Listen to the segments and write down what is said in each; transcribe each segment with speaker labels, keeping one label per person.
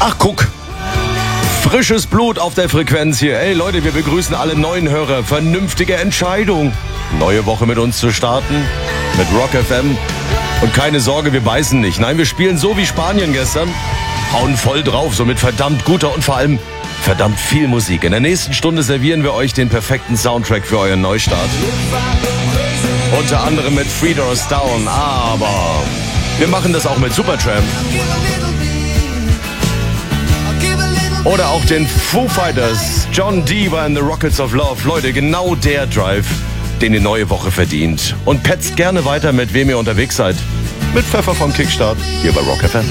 Speaker 1: Ach, guck. Frisches Blut auf der Frequenz hier. Ey Leute, wir begrüßen alle neuen Hörer. Vernünftige Entscheidung. Neue Woche mit uns zu starten. Mit Rock FM. Und keine Sorge, wir beißen nicht. Nein, wir spielen so wie Spanien gestern. Hauen voll drauf, so mit verdammt guter und vor allem verdammt viel Musik. In der nächsten Stunde servieren wir euch den perfekten Soundtrack für euren Neustart. Unter anderem mit Three Doors Down, aber wir machen das auch mit Supertramp. Oder auch den Foo Fighters. John D. war in The Rockets of Love. Leute, genau der Drive, den die neue Woche verdient. Und petzt gerne weiter, mit wem ihr unterwegs seid. Mit Pfeffer vom Kickstart, hier bei Rock FM.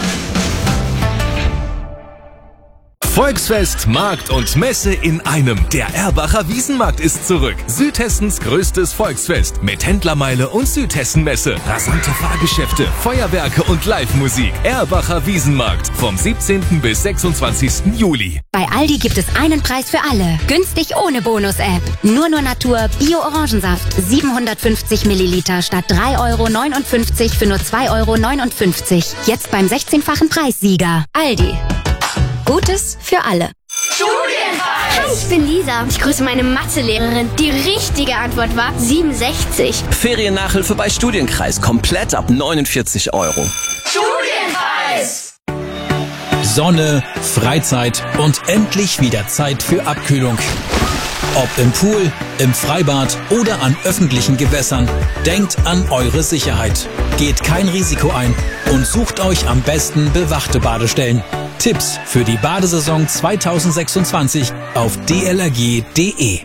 Speaker 2: Volksfest, Markt und Messe in einem. Der Erbacher Wiesenmarkt ist zurück. Südhessens größtes Volksfest mit Händlermeile und Südhessenmesse. Rasante Fahrgeschäfte, Feuerwerke und Live-Musik. Erbacher Wiesenmarkt vom 17. bis 26. Juli.
Speaker 3: Bei Aldi gibt es einen Preis für alle. Günstig ohne Bonus-App. Nur Natur Bio-Orangensaft. 750 Milliliter statt 3,59 € für nur 2,59 €. Jetzt beim 16-fachen Preissieger. Aldi. Gutes für alle.
Speaker 4: Studienreis! Hi, ich bin Lisa. Ich grüße meine Mathelehrerin. Die richtige Antwort war 67.
Speaker 5: Feriennachhilfe bei Studienkreis. Komplett ab 49 €.
Speaker 4: Studienreis!
Speaker 6: Sonne, Freizeit und endlich wieder Zeit für Abkühlung. Ob im Pool, im Freibad oder an öffentlichen Gewässern, denkt an eure Sicherheit. Geht kein Risiko ein und sucht euch am besten bewachte Badestellen. Tipps für die Badesaison 2026 auf dlrg.de.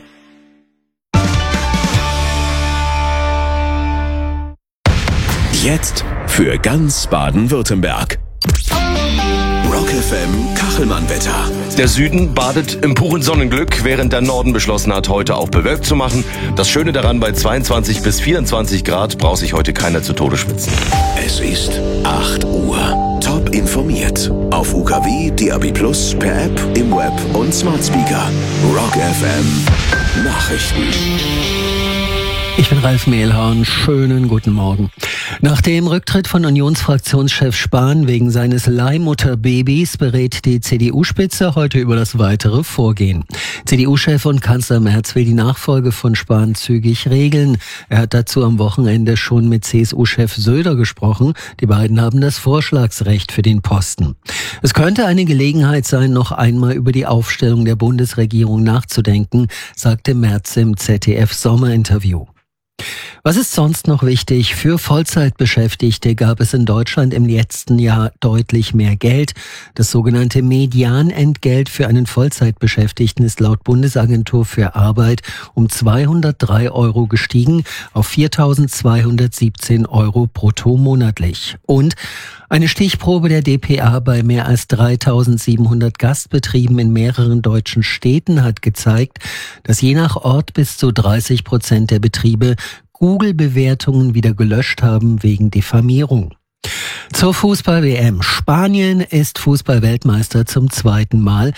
Speaker 7: Jetzt für ganz Baden-Württemberg. Rock FM Kachelmann-Wetter.
Speaker 1: Der Süden badet im puren Sonnenglück, während der Norden beschlossen hat, heute auch bewölkt zu machen. Das Schöne daran, bei 22 bis 24 Grad braucht sich heute keiner zu Tode schwitzen.
Speaker 7: Es ist 8 Uhr. Top informiert. Auf UKW, DAB+, per App, im Web und Smart Speaker. Rock FM Nachrichten.
Speaker 8: Ich bin Ralf Mehlhorn. Schönen guten Morgen. Nach dem Rücktritt von Unionsfraktionschef Spahn wegen seines Leihmutterbabys berät die CDU-Spitze heute über das weitere Vorgehen. CDU-Chef und Kanzler Merz will die Nachfolge von Spahn zügig regeln. Er hat dazu am Wochenende schon mit CSU-Chef Söder gesprochen. Die beiden haben das Vorschlagsrecht für den Posten. Es könnte eine Gelegenheit sein, noch einmal über die Aufstellung der Bundesregierung nachzudenken, sagte Merz im ZDF-Sommerinterview. Was ist sonst noch wichtig? Für Vollzeitbeschäftigte gab es in Deutschland im letzten Jahr deutlich mehr Geld. Das sogenannte Medianentgelt für einen Vollzeitbeschäftigten ist laut Bundesagentur für Arbeit um 203 € gestiegen auf 4.217 € brutto monatlich. Und eine Stichprobe der dpa bei mehr als 3.700 Gastbetrieben in mehreren deutschen Städten hat gezeigt, dass je nach Ort bis zu 30% der Betriebe Google-Bewertungen wieder gelöscht haben wegen Diffamierung. Zur Fußball-WM. Spanien ist Fußball-Weltmeister zum zweiten Mal.